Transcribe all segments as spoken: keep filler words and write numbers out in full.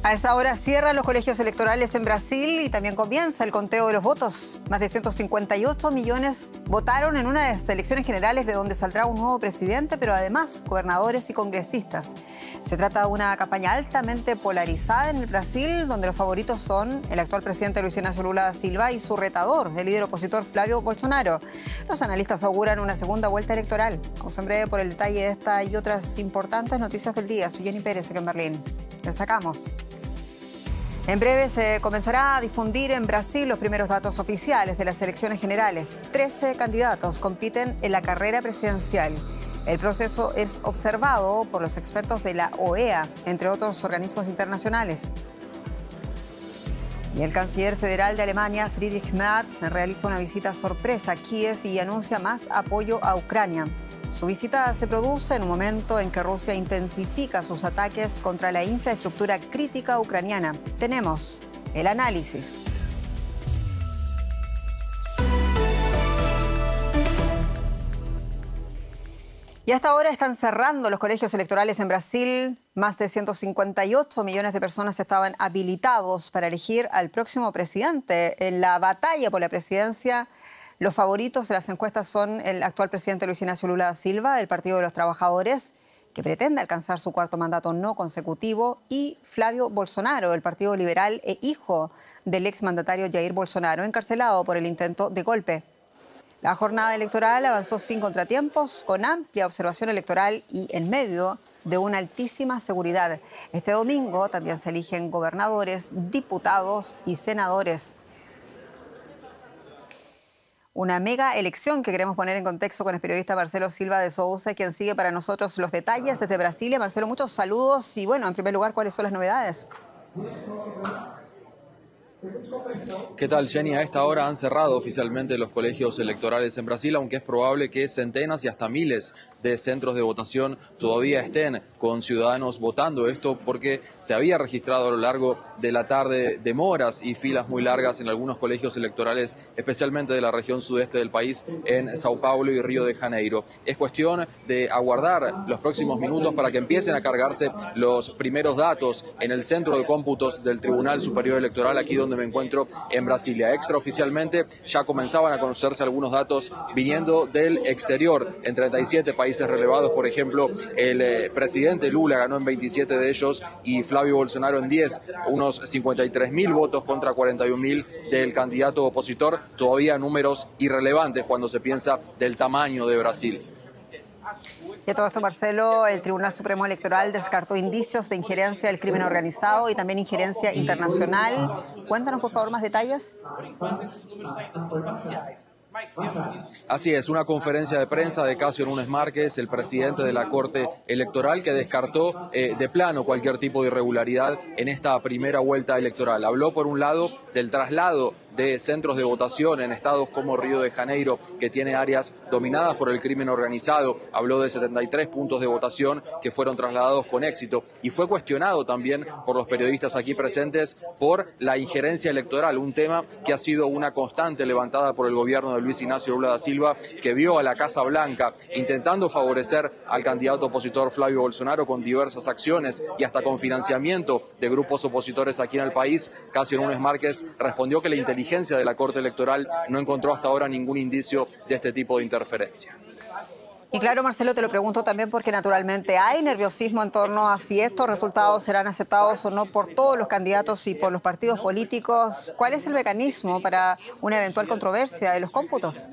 A esta hora cierran los colegios electorales en Brasil y también comienza el conteo de los votos. Más de ciento cincuenta y ocho millones votaron en unas elecciones generales de donde saldrá un nuevo presidente, pero además gobernadores y congresistas. Se trata de una campaña altamente polarizada en el Brasil, donde los favoritos son el actual presidente Luis Ignacio Lula da Silva y su retador, el líder opositor Flavio Bolsonaro. Los analistas auguran una segunda vuelta electoral. Vamos en breve por el detalle de esta y otras importantes noticias del día. Soy Jenny Pérez, aquí en Berlín. Destacamos. En breve se comenzará a difundir en Brasil los primeros datos oficiales de las elecciones generales. trece candidatos compiten en la carrera presidencial. El proceso es observado por los expertos de la O E A, entre otros organismos internacionales. Y el canciller federal de Alemania, Friedrich Merz, realiza una visita sorpresa a Kiev y anuncia más apoyo a Ucrania. Su visita se produce en un momento en que Rusia intensifica sus ataques contra la infraestructura crítica ucraniana. Tenemos el análisis. Y hasta ahora están cerrando los colegios electorales en Brasil. Más de ciento cincuenta y ocho millones de personas estaban habilitados para elegir al próximo presidente. En la batalla por la presidencia, los favoritos de las encuestas son el actual presidente Luis Ignacio Lula da Silva, del Partido de los Trabajadores, que pretende alcanzar su cuarto mandato no consecutivo, y Flavio Bolsonaro, del Partido Liberal e hijo del exmandatario Jair Bolsonaro, encarcelado por el intento de golpe. La jornada electoral avanzó sin contratiempos, con amplia observación electoral y en medio de una altísima seguridad. Este domingo también se eligen gobernadores, diputados y senadores. Una mega elección que queremos poner en contexto con el periodista Marcelo Silva de Sousa, quien sigue para nosotros los detalles desde Brasilia. Marcelo, muchos saludos y bueno, en primer lugar, ¿cuáles son las novedades? ¿Qué tal, Jenny? A esta hora han cerrado oficialmente los colegios electorales en Brasil, aunque es probable que centenas y hasta miles de centros de votación todavía estén con ciudadanos votando. Esto porque se había registrado a lo largo de la tarde demoras y filas muy largas en algunos colegios electorales, especialmente de la región sudeste del país, en Sao Paulo y Río de Janeiro. Es cuestión de aguardar los próximos minutos para que empiecen a cargarse los primeros datos en el centro de cómputos del Tribunal Superior Electoral, aquí donde me encuentro en Brasilia. Extraoficialmente ya comenzaban a conocerse algunos datos viniendo del exterior. En treinta y siete países relevados, por ejemplo, el eh, presidente Lula ganó en veintisiete de ellos y Flavio Bolsonaro en diez, unos cincuenta y tres mil votos contra cuarenta y un mil del candidato opositor, todavía números irrelevantes cuando se piensa del tamaño de Brasil. Y a todo esto, Marcelo, el Tribunal Supremo Electoral descartó indicios de injerencia del crimen organizado y también injerencia internacional. Cuéntanos, por favor, más detalles. Así es, una conferencia de prensa de Cássio Nunes Marques, el presidente de la Corte Electoral, que descartó eh, de plano cualquier tipo de irregularidad en esta primera vuelta electoral. Habló, por un lado, del traslado de centros de votación en estados como Río de Janeiro, que tiene áreas dominadas por el crimen organizado. Habló de setenta y tres puntos de votación que fueron trasladados con éxito y fue cuestionado también por los periodistas aquí presentes por la injerencia electoral, un tema que ha sido una constante levantada por el gobierno de Luis Ignacio Lula da Silva, que vio a la Casa Blanca intentando favorecer al candidato opositor Flavio Bolsonaro con diversas acciones y hasta con financiamiento de grupos opositores aquí en el país. Cássio Nunes Marques respondió que la inteligencia inteligencia de la Corte Electoral no encontró hasta ahora ningún indicio de este tipo de interferencia. Y claro, Marcelo, te lo pregunto también porque naturalmente hay nerviosismo en torno a si estos resultados serán aceptados o no por todos los candidatos y por los partidos políticos. ¿Cuál es el mecanismo para una eventual controversia de los cómputos?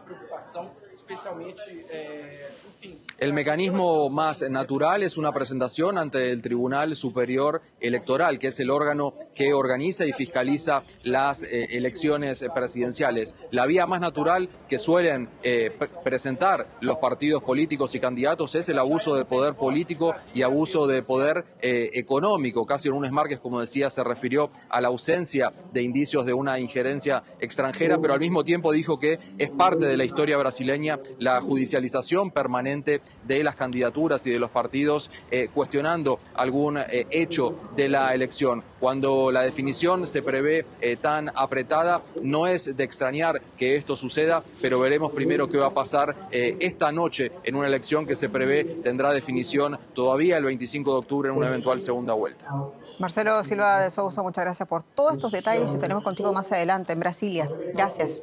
El mecanismo más natural es una presentación ante el Tribunal Superior Electoral, que es el órgano que organiza y fiscaliza las eh, elecciones presidenciales. La vía más natural que suelen eh, presentar los partidos políticos y candidatos es el abuso de poder político y abuso de poder eh, económico. Cássio Nunes Marques, como decía, se refirió a la ausencia de indicios de una injerencia extranjera, pero al mismo tiempo dijo que es parte de la historia brasileña la judicialización permanente de las candidaturas y de los partidos, eh, cuestionando algún eh, hecho de la elección. Cuando la definición se prevé eh, tan apretada, no es de extrañar que esto suceda, pero veremos primero qué va a pasar eh, esta noche en una elección que se prevé tendrá definición todavía el veinticinco de octubre en una eventual segunda vuelta. Marcelo Silva de Sousa, muchas gracias por todos estos detalles y tenemos contigo más adelante en Brasilia. Gracias.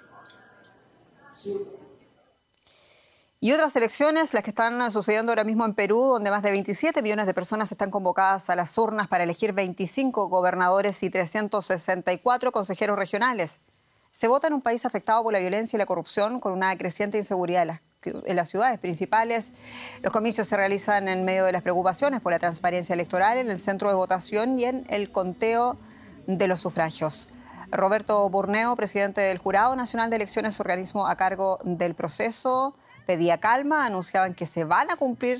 Y otras elecciones, las que están sucediendo ahora mismo en Perú, donde más de veintisiete millones de personas están convocadas a las urnas para elegir veinticinco gobernadores y trescientos sesenta y cuatro consejeros regionales. Se vota en un país afectado por la violencia y la corrupción, con una creciente inseguridad en las, en las ciudades principales. Los comicios se realizan en medio de las preocupaciones por la transparencia electoral en el centro de votación y en el conteo de los sufragios. Roberto Burneo, presidente del Jurado Nacional de Elecciones, organismo a cargo del proceso, pedía calma, anunciaban que se van a cumplir